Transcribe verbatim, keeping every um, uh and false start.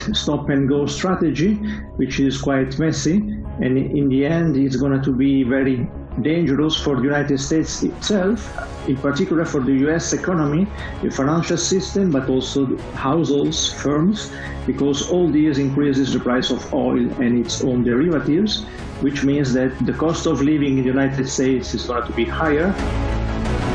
stop-and-go strategy, which is quite messy, and in the end it's going to be very dangerous for the United States itself, in particular for the U S economy, the financial system, but also households, firms, because all these increases the price of oil and its own derivatives, which means that the cost of living in the United States is going to be higher.